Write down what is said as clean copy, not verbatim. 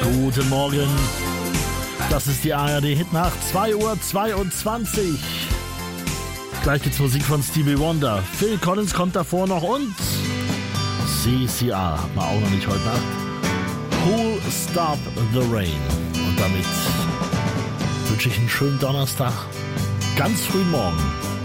Guten Morgen. Das ist die ARD Hitnacht, 2:22 Uhr. Gleich gibt's Musik von Stevie Wonder. Phil Collins kommt davor noch und CCR. Mal auch noch nicht heute Nacht. Who'll Stop the Rain? Und damit wünsche ich einen schönen Donnerstag. Ganz früh morgen.